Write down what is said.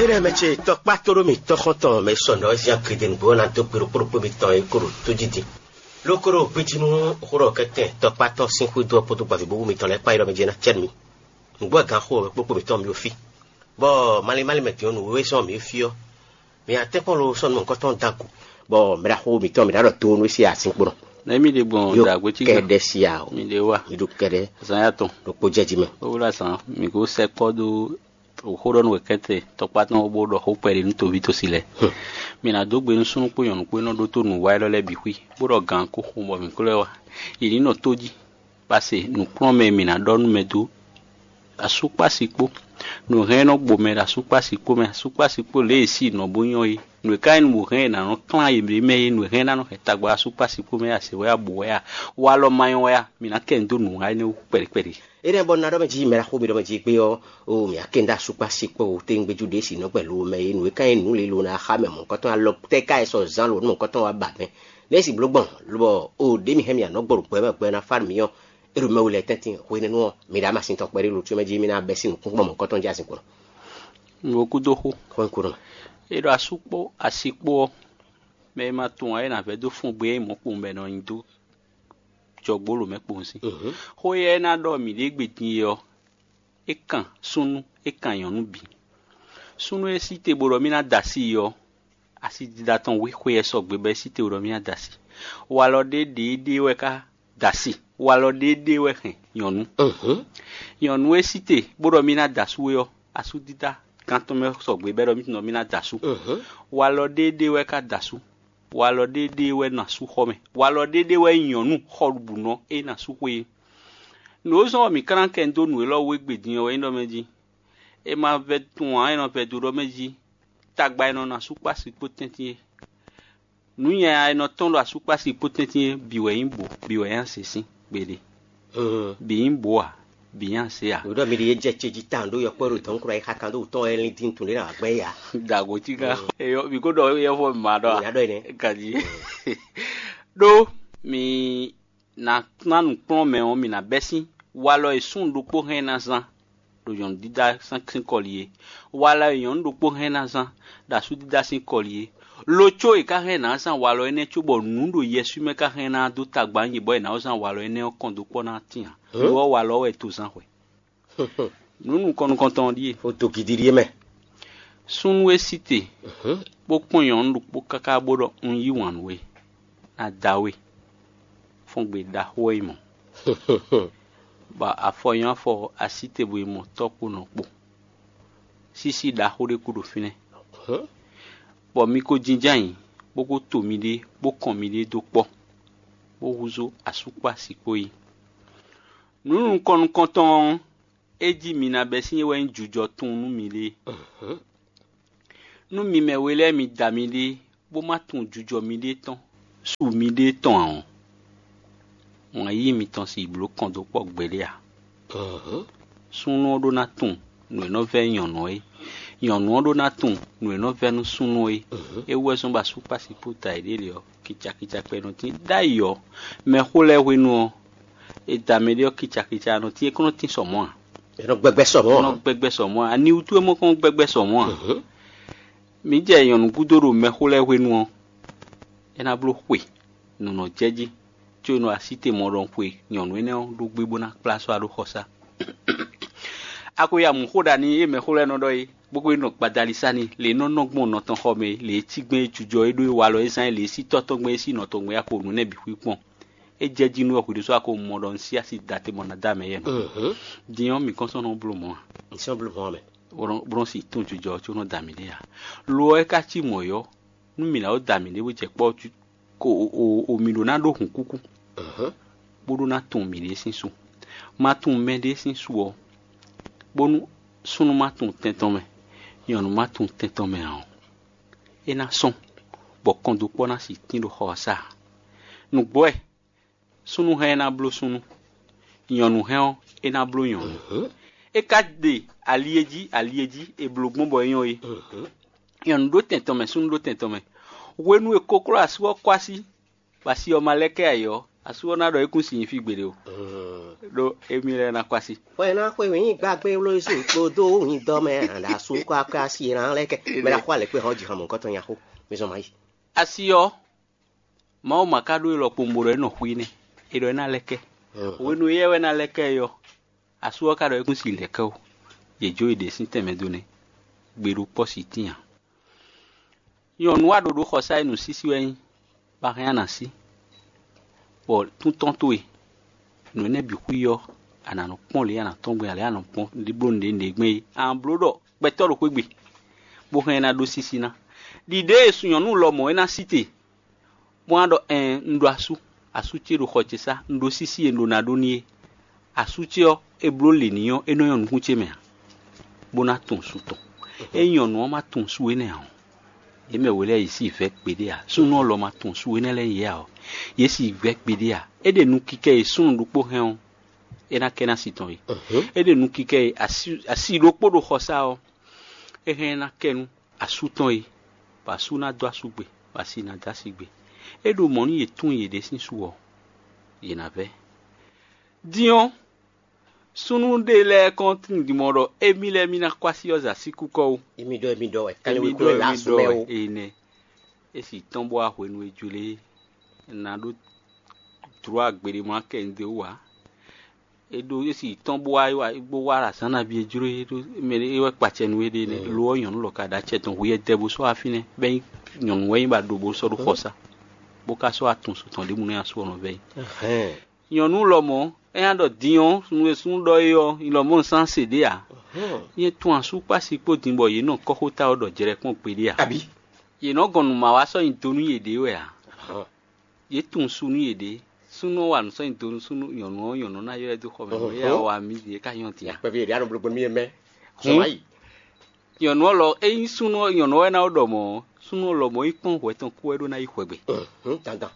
Ere meche to patoro mi to khonton me sono sia kriden bona to pro mi to e koro to jidi. Lokoro pitinu khoro kete to pato sin ku do poto ba bu mi to le pa iro me jena chermi. Ngbo gan kho popo mi to mi ofi. Bo mali me ti onu we so mi fio. Mi atekon lo so mo koton daku. Bo me ra ho mi to mi ra to nu si asin kuro. Na mi de bon da go ti kede sia o. Mi de wa. Mi du kede. San ya ton. Do po jeji me. O la san mi go se kodo o horon we kete to patna obo do ho pere ni to bi to sile. Mi na do gbe nsun po yon po no do to nu wa lo le bi hui. Boro gan ko ho mo mi ko le wa. Iri no toji. Pase nu pron me mi na don me do asupa sipo no reno bo me asupa sipo le si no bonyo yi no kain mo rena no klan yi me no rena no hetagba asupa sipo me ase wa bo ya wa lo mayo ya mi na kendo no ha ne pere Ere bon na do me ji me ra ho bi do me ji pe o mi akenda asupa sipo te ngbe jude si no pelu me no kain nu le lo na ha me mo ko ton lo te kai so zan lo mo ko ton wa ba me le si blogbon lo o de mi hemia no gboru pe na far mi yo Eru me wule tenti wene no mi da masin to pere lu tume ji mi na besin ku mo ko ton jasin ko ngoku do ho ko ko Eru asipo me ma tun ai na fe do fun gbe mo po me no yin do jogbolo me po si ho ye na do mi de gbe tin yo ekan sunu ekan yonu bi sunu e si te boro mi na dasi yo asi didaton we ko ye so gbe be si te boro mi na dasi wa lo de we ka dasi walo de we hen yonu yonu e site boro mina dasu yo asudida kanto me so gbe bero mi no mina dasu walo de we ka dasu walo de we na su home walo de we yonu horbu no e na su we no so mi kan ken do nu lo we gbedin o ndo meji e ma vetun a no pe duro meji tagba eno na su pa si potenti nu ya eno ton lo asupa si potenti biwe imbo biwe yan sesi bele bi imboa bi yan se a do mi de je cheji tan do yo poro ton kura ka kan do ton elin tin tun le na gbe ya dago ti ga yo bi ko do ye fo ma do ya do ne kaji do mi na nanu pon me o mi na besi walo esun do po hen na san do yon dida san collier wala yon do po hen na san da su dida sin collier Locho e ka hena san walo ene chubo nundo yesu me ka hena do tagba nyi boy na san walo ene okondo pona tia wo walo we to san we nunu kono konton die photo kidiri me sunu we cité pokun yon ndu pokaka bodo yi wan we na dawe fon gbe da ho imo ba afoyan afo asite bo imo topo no po sisi da ho de kudo fine Bo mi ko jinjan boko to mi de bokon mi de do po bo huzo asupa sipo yi nunu kon konton eji mi na besin we njujo tun nu mi le nu mi me wele mi da mi le bo ma tun jujo mi le tan su mi de tan an won yi mi tan si blo kon do po gbele a sunu do na tun no ve yan no e yonu odo na tun nu no venu sunu e we so ba supa si puta ile o kicha pe no tin dayo me hole we nu e da me de kicha no ti e kono tin so mo e no gbegbe so mo ani utu e mo kon gbegbe so mo mi je yonu gudoro me hole we nu e na blo hwe no no jeji ti o no asite mo ron hwe yonu ene o do gbegbo na place aro hosa akoya mu hoda ni e me hole no do yi gbogbo ino padalisani le nonogbon no tan home le tigbe jujo edo wa lo esan le si totogbe si no togbe akonu ne bi pipon e jeji nu okudu so akon mo don si asi date mo na dame ye dion mi konson no blo mo ison blo mo me bron si tun jujo ti no dame le ya lo e ka ti mo yo nu mi la o dame le wo je po ko o mi lo na do hun kuku bodo na tun mi le sin su ma tun me de sin su o bonu sunu ma tun tenton me yonu matun teton me an ena son bo kondo pona si tin do hosa nu boy sunu he na blo sunu yonu he ena blo yonu e ka de alieji e blogbon boy yon yi yonu do teton me sunu do teton me wenu e kokro aswo kwasi basi o maleke ayo asuo na do ekun si fi gbere o do emi re na kwasi we na kwe yin gbagbe lo isu ko do yin do me and asu ko aka si ran leke me la kwa le pe ho ji han mo nkan to yan ko mi so mai asio ma o makado lo pomoro no hwine ero na leke we no ye we na leke yo asuo ka do ekun si leke o ye jo ide sin teme do ne gberu positian yon wa do khosa inu sisi wen ba rien na si bon tout tonto e no ne bi ku yo ana no pon le ana tombo ale ana pon di blonde ndegbe an blodo betoro ko gbe bo hen na do sisi na di de su yon lo mo na cité mo ando ndo asu ti ro khochisa ndo sisi endo na do ni asu ti o e blo le niyon eno yon ku che me bona ton su ton e yon no ma ton su e ne an e me wele isi fe pede a su no lo ma ton su e ne le ye a yesi ve pede a e de nu kike e sun du po hen e na kena siton yi e de nu kike asi lo po do khosa o e hen na kenu asu ton yi ba su na do asugbe ba si na da sigbe e do mo ni e tun ye de sin su o ye na ve dion sunu de le kontin di moro emile mina kwasi oza sikuko emi do e kan we ko la su me o ene e si tombo a hwenu ejule na do trois gbere mo kende wa e do e si tombo a wa igbo wara sana bi ejuro e do mere e wa pache nu e de ne lo yon lo ka da cheton hu ye debo so afine ben yon we ba do bo so do khosa bo ka so atun so ton de mu na so no ben yon lo mo ando dion sun do yo ilo mo san cede a ye tun asu pasi po timbo ye no ko hota odo jere pon pede a abi ye no gonu ma wa so intonu ye de we a ye tun sunu ye de sunu wa so intonu sunu yon na yo do ko me ya wa mi de ka yon ti a pe bi ria no gbogbo mi me so mai yon lo sunu yon we na odo mo sunu lo mo ipon we ton ku edo na ikwegbe dandan